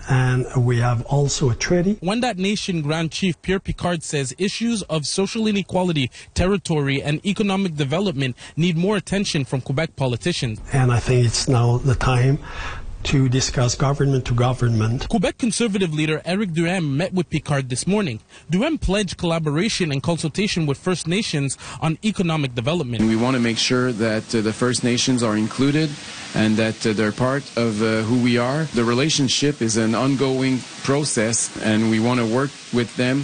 and we have also a treaty. Wendat Nation Grand Chief Pierre Picard says issues of social inequality, territory, and economic development need more attention from Quebec politicians. And I think it's now the time to discuss government to government. Quebec Conservative leader Eric Duhem met with Picard this morning. Duhem pledged collaboration and consultation with First Nations on economic development. We want to make sure that the First Nations are included and that they're part of who we are. The relationship is an ongoing process and we want to work with them.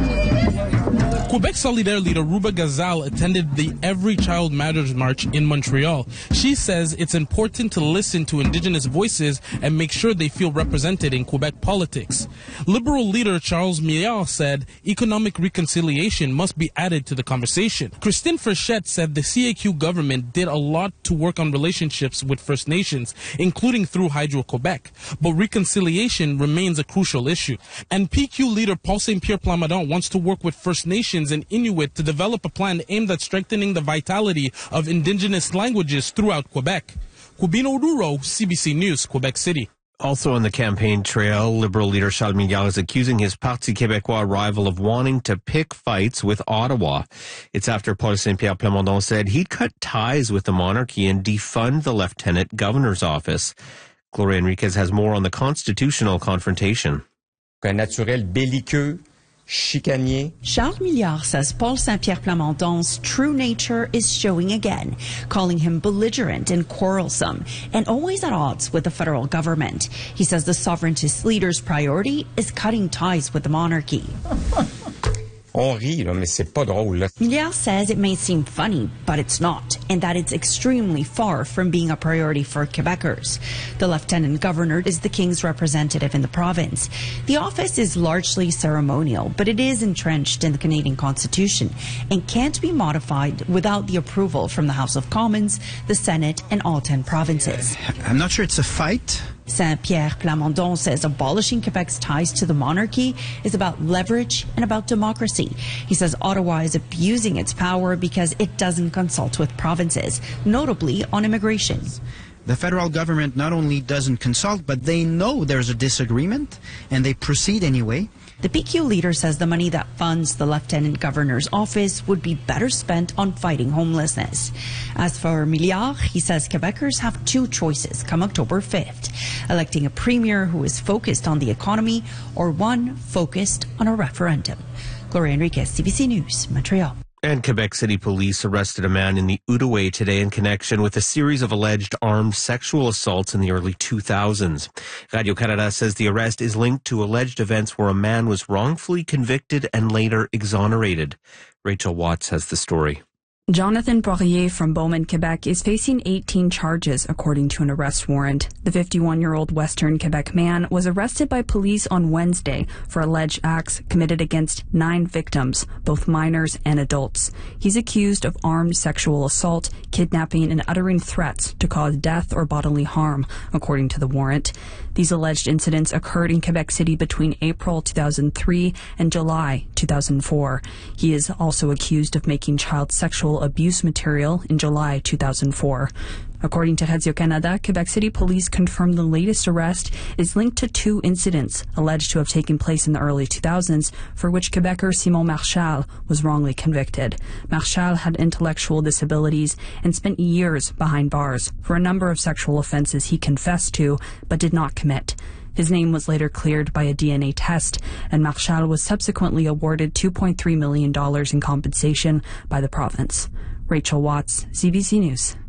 Quebec Solidaire leader Ruba Gazal attended the Every Child Matters March in Montreal. She says it's important to listen to Indigenous voices and make sure they feel represented in Quebec politics. Liberal leader Charles Milliard said economic reconciliation must be added to the conversation. Christine Frechette said the CAQ government did a lot to work on relationships with First Nations, including through Hydro-Quebec. But reconciliation remains a crucial issue. And PQ leader Paul Saint-Pierre Plamondon wants to work with First Nations and Inuit to develop a plan aimed at strengthening the vitality of Indigenous languages throughout Quebec. Cubino Oduro, CBC News, Quebec City. Also on the campaign trail, Liberal leader Charles Milliard is accusing his Parti Québécois rival of wanting to pick fights with Ottawa. It's after Paul Saint-Pierre Plamondon said he'd cut ties with the monarchy and defund the lieutenant governor's office. Gloria Enriquez has more on the constitutional confrontation. Un naturel belliqueux, chicanier. Charles Milliard says Paul Saint-Pierre Plamondon's true nature is showing again, calling him belligerent and quarrelsome, and always at odds with the federal government. He says the sovereigntist leader's priority is cutting ties with the monarchy. On rit, là, mais c'est pas drôle, là. Milliard says it may seem funny, but it's not, and that it's extremely far from being a priority for Quebecers. The lieutenant governor is the king's representative in the province. The office is largely ceremonial, but it is entrenched in the Canadian Constitution and can't be modified without the approval from the House of Commons, the Senate, and all 10 provinces. I'm not sure it's a fight. Saint-Pierre Plamondon says abolishing Quebec's ties to the monarchy is about leverage and about democracy. He says Ottawa is abusing its power because it doesn't consult with provinces, notably on immigration. The federal government not only doesn't consult, but they know there's a disagreement and they proceed anyway. The PQ leader says the money that funds the lieutenant governor's office would be better spent on fighting homelessness. As for Milliard, he says Quebecers have two choices come October 5th, electing a premier who is focused on the economy or one focused on a referendum. Gloria Enriquez, CBC News, Montreal. And Quebec City police arrested a man in the Outaouais today in connection with a series of alleged armed sexual assaults in the early 2000s. Radio-Canada says the arrest is linked to alleged events where a man was wrongfully convicted and later exonerated. Rachel Watts has the story. Jonathan Poirier from Beaumont, Quebec is facing 18 charges according to an arrest warrant. The 51-year-old Western Quebec man was arrested by police on Wednesday for alleged acts committed against 9 victims, both minors and adults. He's accused of armed sexual assault, kidnapping, and uttering threats to cause death or bodily harm, according to the warrant. These alleged incidents occurred in Quebec City between April 2003 and July 2004. He is also accused of making child sexual abuse material in July 2004. According to Radio-Canada, Quebec City police confirmed the latest arrest is linked to 2 incidents alleged to have taken place in the early 2000s for which Quebecer Simon Marchal was wrongly convicted. Marchal had intellectual disabilities and spent years behind bars for a number of sexual offenses he confessed to but did not commit. His name was later cleared by a DNA test, and Marchal was subsequently awarded $2.3 million in compensation by the province. Rachel Watts, CBC News.